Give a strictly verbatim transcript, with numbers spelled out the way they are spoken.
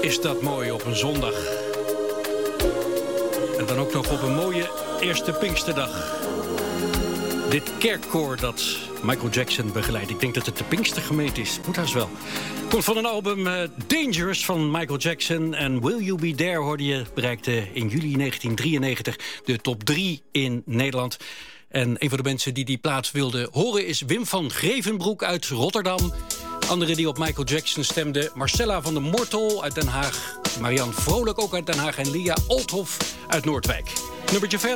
is dat mooi op een zondag. En dan ook nog op een mooie eerste Pinksterdag. Dit kerkkoor dat Michael Jackson begeleidt. Ik denk dat het de Pinkstergemeente is. Moet haast wel. Komt van een album uh, Dangerous van Michael Jackson. En Will You Be There, hoorde je, bereikte in juli negentien drieënnegentig de top drie in Nederland. En een van de mensen die die plaat wilde horen is Wim van Grevenbroek uit Rotterdam. Anderen die op Michael Jackson stemden: Marcella van der Mortel uit Den Haag, Marianne Vrolijk ook uit Den Haag en Lia Althoff uit Noordwijk. Nummertje verder.